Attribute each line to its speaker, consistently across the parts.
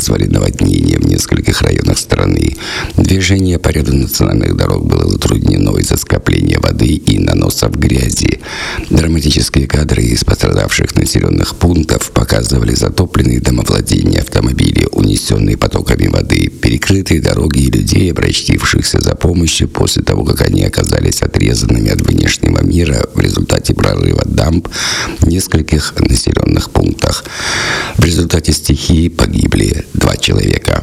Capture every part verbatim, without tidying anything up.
Speaker 1: вызвали наводнения в нескольких районах страны. Движение по ряду национальных дорог было затруднено из-за скопления воды и наносов грязи. Драматические кадры из пострадавших населенных пунктов показывали затопленные домовладения, автомобили, унесенные потоками воды, перекрытые дороги и людей, обратившихся за помощью после того, как они оказались отрезанными от внешнего мира в результате прорыва дамб в нескольких населенных пунктах. В результате стихии погибли два человека.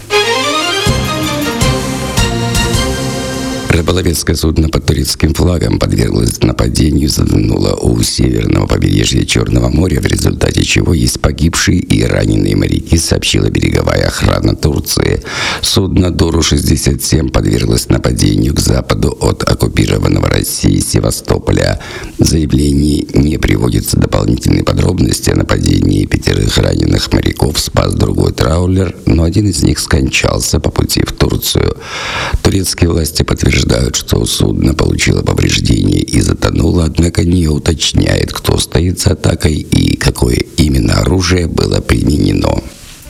Speaker 1: Рыболовецкое судно под турецким флагом подверглось нападению, затонуло у северного побережья Черного моря, в результате чего есть погибшие и раненые моряки, сообщила береговая охрана Турции. Судно Дуру шестьдесят семь подверглось нападению к западу от оккупированного Россией Севастополя. В заявлении не приводятся дополнительные подробности о нападении. Пятерых раненых моряков спас другой траулер, но один из них скончался по пути в Турцию. Турецкие власти подтверждают, что судно получило повреждения и затонуло, однако не уточняет, кто стоит за атакой и какое именно оружие было применено.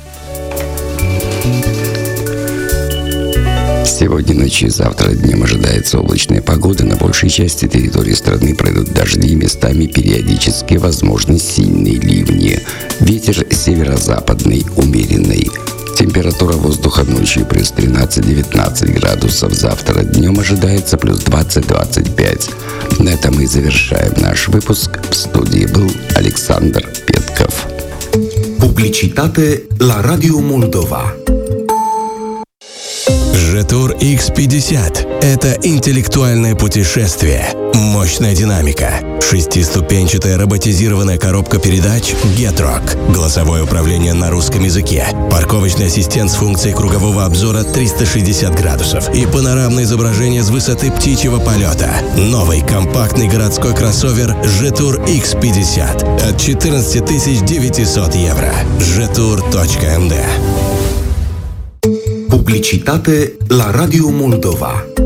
Speaker 1: Сегодня ночью и завтра днем ожидается облачная погода. На большей части территории страны пройдут дожди, местами периодически возможны сильные ливни. Ветер северо-западный умеренный. Температура воздуха ночью плюс тринадцать-девятнадцать градусов. Завтра днем ожидается плюс двадцать-двадцать пять. На этом мы завершаем наш выпуск. В студии был Александр Петков.
Speaker 2: Publicitate la Radio Moldova.
Speaker 3: Жетур икс пятьдесят – это интеллектуальное путешествие, мощная динамика, шестиступенчатая роботизированная коробка передач Getrock, голосовое управление на русском языке, парковочный ассистент с функцией кругового обзора триста шестьдесят градусов и панорамное изображение с высоты птичьего полета. Новый компактный городской кроссовер Жетур икс пятьдесят от четырнадцать тысяч девятьсот евро. жетур точка эм дэ.
Speaker 2: Publicitate la Radio Moldova.